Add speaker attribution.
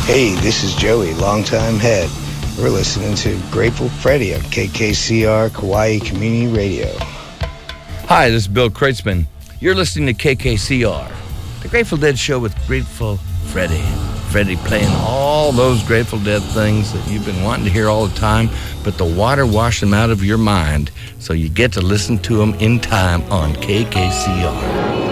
Speaker 1: Hey, this is Joey, longtime head. We're listening to Grateful Freddy on KKCR Kauai Community Radio.
Speaker 2: Hi, this is Bill Kreutzmann. You're listening to KKCR, the Grateful Dead show with Grateful Freddy. Freddy playing all those Grateful Dead things that you've been wanting to hear all the time, but the water washed them out of your mind, so you get to listen to them in time on KKCR.